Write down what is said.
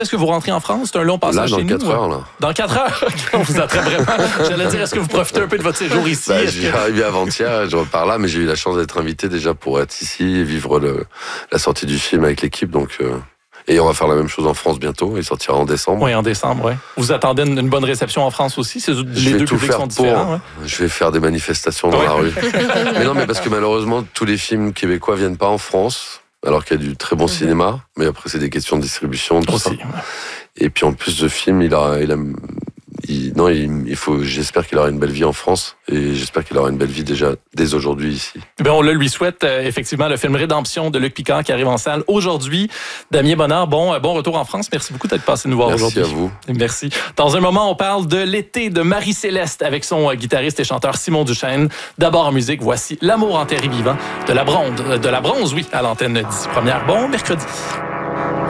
Est-ce que vous rentrez en France? C'est un long passage chez nous? Dans 4 heures, là. Dans 4 heures? On vous attrape vraiment. J'allais dire, est-ce que vous profitez un peu de votre séjour ici? J'y suis arrivé avant-hier, je repars là, mais j'ai eu la chance d'être invité déjà pour être ici et vivre la sortie du film avec l'équipe. Donc, et on va faire la même chose en France bientôt. Il sortira en décembre. Oui, en décembre, oui. Vous attendez une bonne réception en France aussi? Les deux publics sont différents. Ouais. Je vais faire des manifestations dans la rue. Mais non, mais parce que malheureusement, tous les films québécois viennent pas en France. Alors qu'il y a du très bon cinéma, mais après c'est des questions de distribution, tout ça. Et puis en plus ce film, j'espère qu'il aura une belle vie en France et j'espère qu'il aura une belle vie déjà dès aujourd'hui ici. Bien, on le lui souhaite effectivement, le film Rédemption de Luc Picard qui arrive en salle aujourd'hui. Damien Bonnard, bon retour en France. Merci beaucoup d'être passé nous voir aujourd'hui. Merci à vous. Merci. Dans un moment, on parle de l'été de Marie-Céleste avec son guitariste et chanteur Simon Duchesne. D'abord en musique, voici L'amour enterré vivant de la bronze, oui, à l'antenne d'ici première. Bon mercredi.